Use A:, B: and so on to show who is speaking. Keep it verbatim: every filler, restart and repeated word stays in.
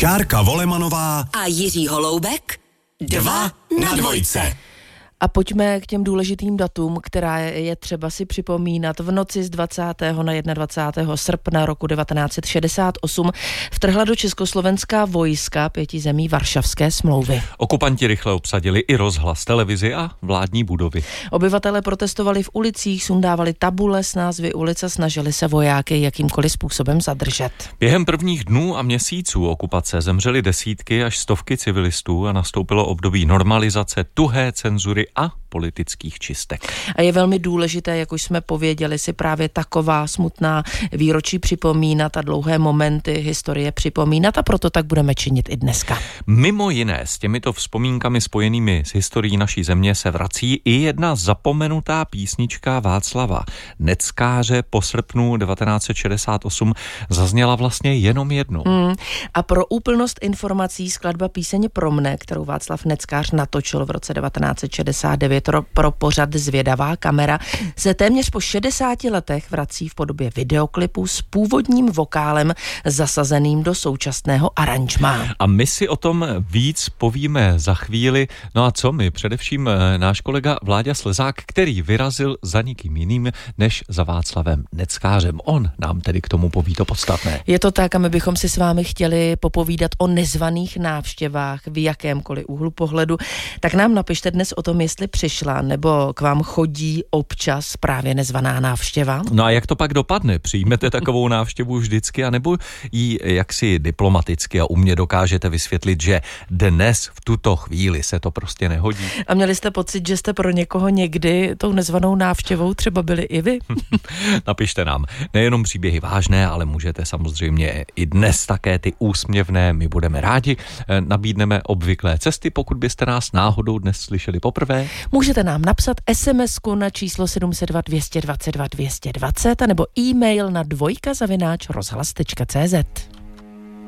A: Šárka Volemanová
B: a Jiří Holoubek. Dva na dvojce.
C: A pojďme k těm důležitým datům, která je třeba si připomínat. V noci z dvacátého na dvacátého prvního srpna roku devatenáct set šedesát osm vtrhla do Československá vojska pěti zemí Varšavské smlouvy.
D: Okupanti rychle obsadili i rozhlas, televizi a vládní budovy.
C: Obyvatelé protestovali v ulicích, sundávali tabule s názvy ulic a snažili se vojáky jakýmkoliv způsobem zadržet.
D: Během prvních dnů a měsíců okupace zemřely desítky až stovky civilistů a nastoupilo období normalizace, tuhé cenzury a politických čistek.
C: A je velmi důležité, jak už jsme pověděli, si právě taková smutná výročí připomínat a dlouhé momenty historie připomínat, a proto tak budeme činit i dneska.
D: Mimo jiné s těmito vzpomínkami spojenými s historií naší země se vrací i jedna zapomenutá písnička Václava Neckáře. Po srpnu devatenáct set šedesát osm zazněla vlastně jenom jednou.
C: Hmm. A pro úplnost informací skladba Píseň pro mne, kterou Václav Neckář natočil v roce devatenáct set šedesát devět pro pořad Zvědavá kamera, se téměř po šedesáti letech vrací v podobě videoklipu s původním vokálem zasazeným do současného aranžmá.
D: A my si o tom víc povíme za chvíli. No a co my? Především náš kolega Vláďa Slezák, který vyrazil za nikým jiným než za Václavem Neckářem. On nám tedy k tomu poví to podstatné.
C: Je to tak, a my bychom si s vámi chtěli popovídat o nezvaných návštěvách v jakémkoliv úhlu pohledu. Tak nám napište dnes o tom, jestli přišla nebo k vám chodí občas právě nezvaná návštěva.
D: No a jak to pak dopadne? Přijmete takovou návštěvu vždycky, anebo jí jaksi diplomaticky a umě dokážete vysvětlit, že dnes v tuto chvíli se to prostě nehodí?
C: A měli jste pocit, že jste pro někoho někdy tou nezvanou návštěvou třeba byli i vy?
D: Napište nám nejenom příběhy vážné, ale můžete samozřejmě i dnes také ty úsměvné. My budeme rádi. Nabídneme obvyklé cesty, pokud byste nás náhodou dnes slyšeli poprvé.
C: Můžete nám napsat SMSku na číslo sedm set dva dvě dvacet dva dvě dvacet a nebo e-mail na dvojka zavináč rozhlas tečka cé zet.